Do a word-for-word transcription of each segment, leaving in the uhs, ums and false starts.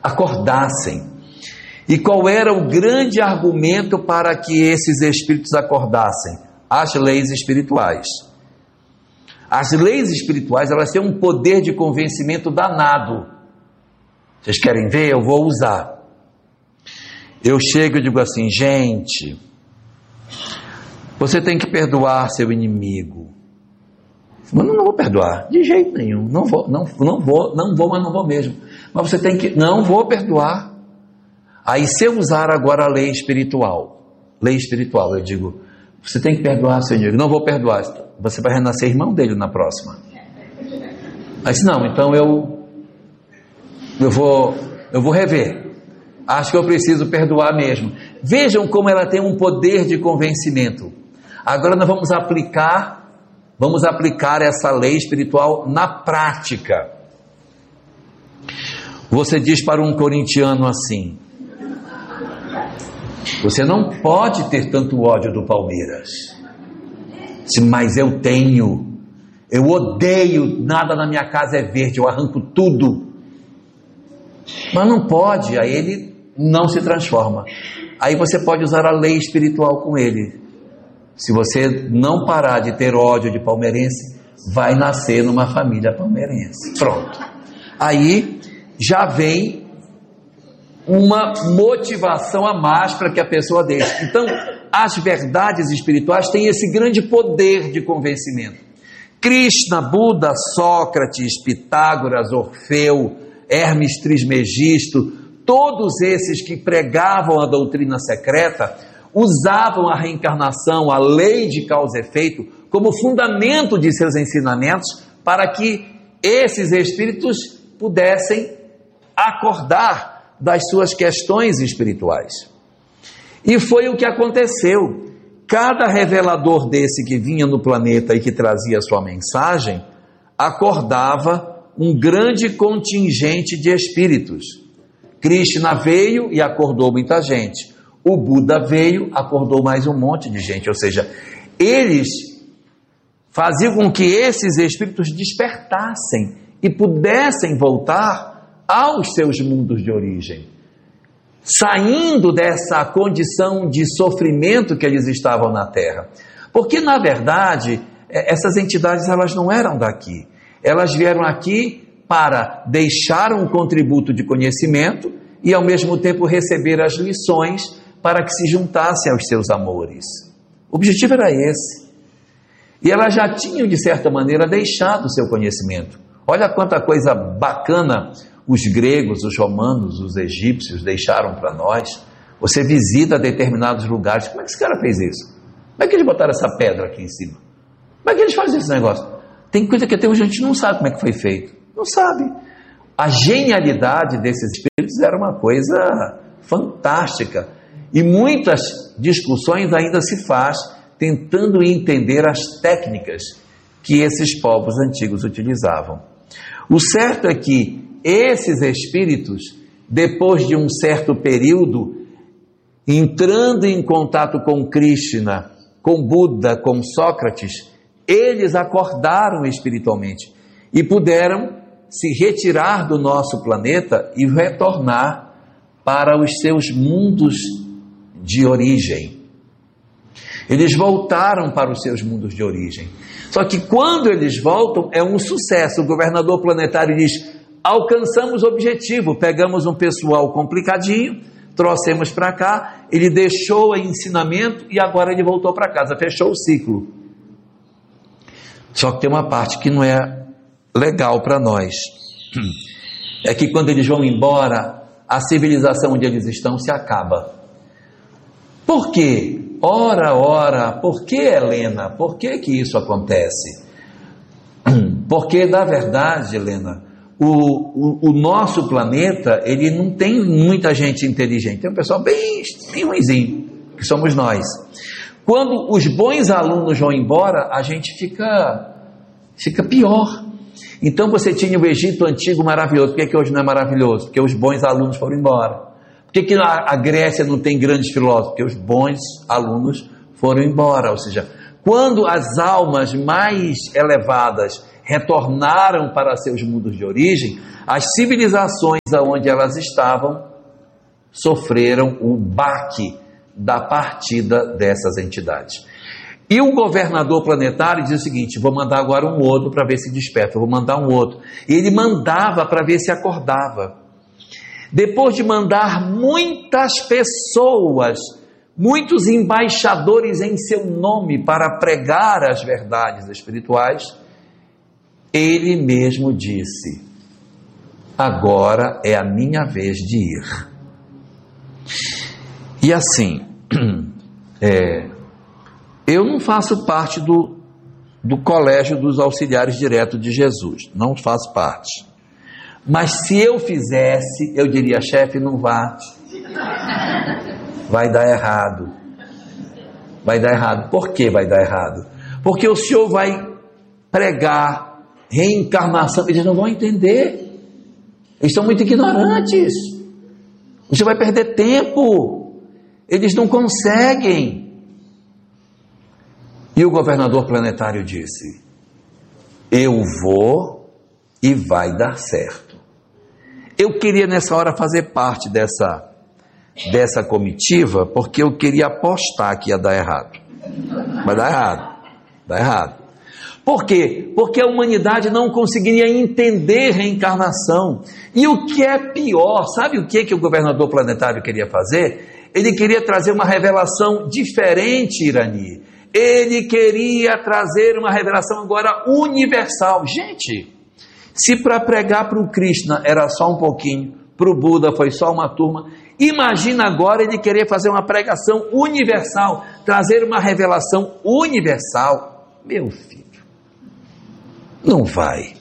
acordassem. E qual era o grande argumento para que esses espíritos acordassem? As leis espirituais. As leis espirituais, elas têm um poder de convencimento danado. Vocês querem ver? Eu vou usar. Eu chego e digo assim: gente, você tem que perdoar seu inimigo. Mas não, não vou perdoar, de jeito nenhum. Não vou, não, não vou, não vou, mas não vou mesmo. Mas você tem que, não vou perdoar. Aí, se eu usar agora a lei espiritual, lei espiritual, eu digo, você tem que perdoar seu inimigo. Não vou perdoar. Você vai renascer irmão dele na próxima. Aí disse, não, então eu eu vou, eu vou rever. Acho que eu preciso perdoar mesmo. Vejam como ela tem um poder de convencimento. Agora nós vamos aplicar, vamos aplicar essa lei espiritual na prática. Você diz para um corintiano assim: você não pode ter tanto ódio do Palmeiras. Mas eu tenho. Eu odeio, nada na minha casa é verde, eu arranco tudo. Mas não pode, aí ele não se transforma. Aí você pode usar a lei espiritual com ele. Se você não parar de ter ódio de palmeirense, vai nascer numa família palmeirense. Pronto. Aí já vem uma motivação a mais para que a pessoa deixe. Então, as verdades espirituais têm esse grande poder de convencimento. Krishna, Buda, Sócrates, Pitágoras, Orfeu, Hermes Trismegisto, todos esses que pregavam a doutrina secreta, usavam a reencarnação, a lei de causa e efeito, como fundamento de seus ensinamentos, para que esses espíritos pudessem acordar das suas questões espirituais. E foi o que aconteceu. Cada revelador desse que vinha no planeta e que trazia a sua mensagem, acordava um grande contingente de espíritos. Krishna veio e acordou muita gente. O Buda veio, acordou mais um monte de gente. Ou seja, eles faziam com que esses espíritos despertassem e pudessem voltar aos seus mundos de origem, saindo dessa condição de sofrimento que eles estavam na Terra. Porque, na verdade, essas entidades elas não eram daqui. Elas vieram aqui para deixar um contributo de conhecimento e, ao mesmo tempo, receber as lições para que se juntasse aos seus amores. O objetivo era esse. E elas já tinham, de certa maneira, deixado o seu conhecimento. Olha quanta coisa bacana os gregos, os romanos, os egípcios deixaram para nós. Você visita determinados lugares. Como é que esse cara fez isso? Como é que eles botaram essa pedra aqui em cima? Como é que eles fazem esse negócio? Tem coisa que até hoje a gente não sabe como é que foi feito. Não sabe. A genialidade desses espíritos era uma coisa fantástica. E muitas discussões ainda se faz tentando entender as técnicas que esses povos antigos utilizavam. O certo é que esses espíritos, depois de um certo período, entrando em contato com Krishna, com Buda, com Sócrates, eles acordaram espiritualmente e puderam se retirar do nosso planeta e retornar para os seus mundos de origem. Eles voltaram para os seus mundos de origem. Só que quando eles voltam, é um sucesso. O governador planetário diz: alcançamos o objetivo, pegamos um pessoal complicadinho, trouxemos para cá, ele deixou o ensinamento e agora ele voltou para casa, fechou o ciclo. Só que tem uma parte que não é legal para nós. É que quando eles vão embora, a civilização onde eles estão se acaba. Por quê? Ora, ora, por que, Helena? Por que que isso acontece? Porque, na verdade, Helena, o, o, o nosso planeta, ele não tem muita gente inteligente. Tem um pessoal bem, bem ruimzinho, que somos nós. Quando os bons alunos vão embora, a gente fica, fica pior. Então você tinha o Egito Antigo maravilhoso. Por que que hoje não é maravilhoso? Porque os bons alunos foram embora. Por que que a Grécia não tem grandes filósofos? Porque os bons alunos foram embora. Ou seja, quando as almas mais elevadas retornaram para seus mundos de origem, as civilizações aonde elas estavam sofreram o baque da partida dessas entidades. E o governador planetário diz o seguinte: vou mandar agora um outro para ver se desperta, vou mandar um outro. E ele mandava para ver se acordava. Depois de mandar muitas pessoas, muitos embaixadores em seu nome para pregar as verdades espirituais, ele mesmo disse: agora é a minha vez de ir. E assim, é, eu não faço parte do, do colégio dos auxiliares diretos de Jesus, não faço parte. Mas se eu fizesse, eu diria: chefe, não vá, vai dar errado, vai dar errado. Por que vai dar errado? Porque o senhor vai pregar reencarnação, eles não vão entender, eles são muito ignorantes, você vai perder tempo, eles não conseguem. E o governador planetário disse: eu vou e vai dar certo. Eu queria nessa hora fazer parte dessa, dessa comitiva, porque eu queria apostar que ia dar errado. Vai dar errado, dá errado. Por quê? Porque a humanidade não conseguiria entender reencarnação. E o que é pior, sabe o que, que o governador planetário queria fazer? Ele queria trazer uma revelação diferente, Irani. Ele queria trazer uma revelação agora universal. Gente, se para pregar para o Krishna era só um pouquinho, para o Buda foi só uma turma, imagina agora ele querer fazer uma pregação universal, trazer uma revelação universal. Meu filho, não vai.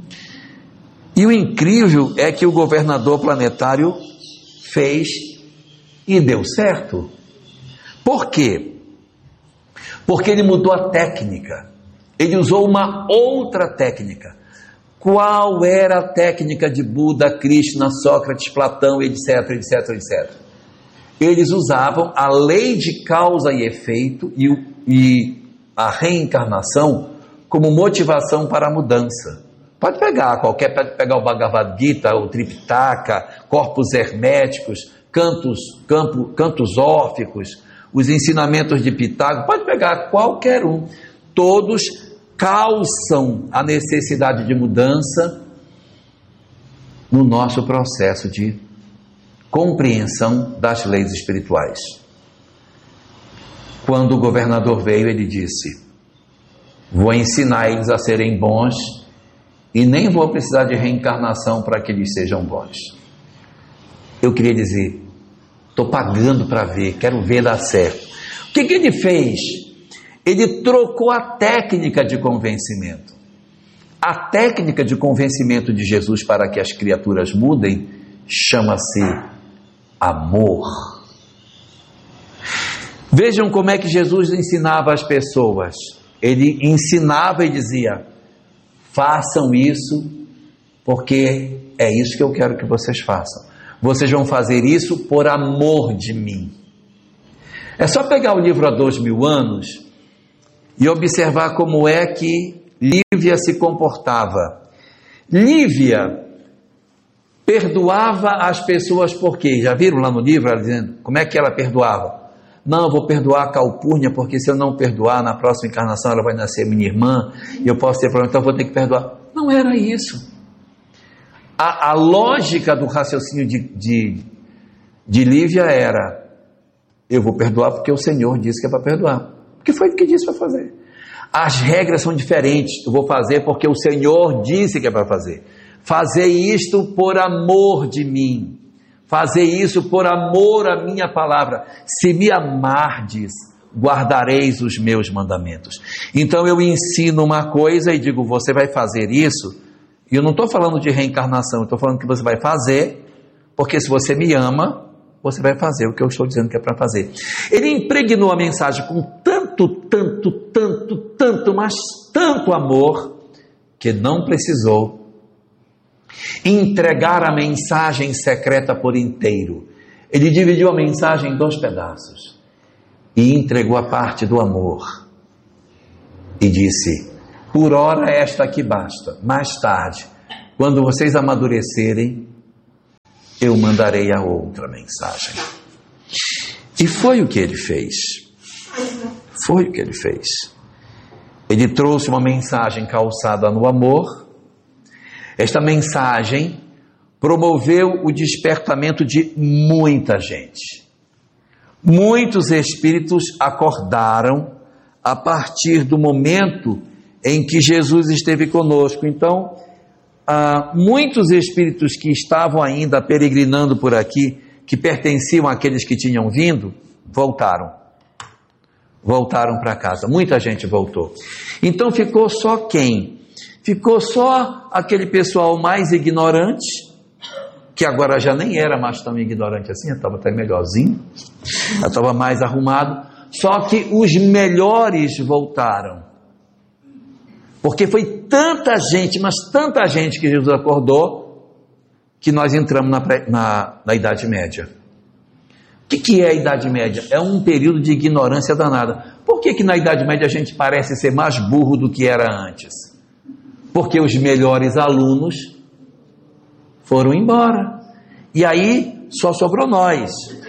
E o incrível é que o governador planetário fez e deu certo. Por quê? Porque ele mudou a técnica, ele usou uma outra técnica. Qual era a técnica de Buda, Krishna, Sócrates, Platão, etc, etc, etcétera? Eles usavam a lei de causa e efeito e, o, e a reencarnação como motivação para a mudança. Pode pegar qualquer, pode pegar o Bhagavad Gita, o Tripitaka, corpos herméticos, cantos, campo, cantos órficos, os ensinamentos de Pitágoras, pode pegar qualquer um, todos calçam a necessidade de mudança no nosso processo de compreensão das leis espirituais. Quando o governador veio, ele disse: vou ensinar eles a serem bons e nem vou precisar de reencarnação para que eles sejam bons. Eu queria dizer, estou pagando para ver, quero ver dar certo. O que, que ele fez? Ele trocou a técnica de convencimento. A técnica de convencimento de Jesus para que as criaturas mudem chama-se amor. Vejam como é que Jesus ensinava as pessoas. Ele ensinava e dizia: façam isso, porque é isso que eu quero que vocês façam. Vocês vão fazer isso por amor de mim. É só pegar o livro Há Dois Mil Anos e observar como é que Lívia se comportava. Lívia perdoava as pessoas por quê? Já viram lá no livro ela dizendo como é que ela perdoava? Não, eu vou perdoar a Calpurnia, porque se eu não perdoar, na próxima encarnação ela vai nascer minha irmã, e eu posso ter problema, então eu vou ter que perdoar. Não era isso. A, a lógica do raciocínio de, de, de Lívia era: eu vou perdoar porque o Senhor disse que é para perdoar. Porque foi o que disse para fazer. As regras são diferentes. Eu vou fazer porque o Senhor disse que é para fazer. Fazer isto por amor de mim. Fazer isso por amor à minha palavra. Se me amardes, guardareis os meus mandamentos. Então eu ensino uma coisa e digo: você vai fazer isso. E eu não estou falando de reencarnação, eu estou falando que você vai fazer, porque se você me ama, você vai fazer o que eu estou dizendo que é para fazer. Ele impregnou a mensagem com tanto, tanto, tanto, tanto, mas tanto amor, que não precisou entregar a mensagem secreta por inteiro. Ele dividiu a mensagem em dois pedaços e entregou a parte do amor e disse: por ora esta aqui basta, mais tarde quando vocês amadurecerem, eu mandarei a outra mensagem. E foi o que ele fez. Foi o que ele fez. Ele trouxe uma mensagem calçada no amor. Esta mensagem promoveu o despertamento de muita gente. Muitos espíritos acordaram a partir do momento em que Jesus esteve conosco. Então, ah, muitos espíritos que estavam ainda peregrinando por aqui, que pertenciam àqueles que tinham vindo, voltaram. Voltaram para casa. Muita gente voltou. Então ficou só quem? Ficou só aquele pessoal mais ignorante, que agora já nem era mais tão ignorante assim, estava até melhorzinho, estava mais arrumado. Só que os melhores voltaram. Porque foi tanta gente, mas tanta gente que Jesus acordou, que nós entramos na, na, na Idade Média. O que, que é a Idade Média? É um período de ignorância danada. Por que que na Idade Média a gente parece ser mais burro do que era antes? Porque os melhores alunos foram embora. E aí só sobrou nós.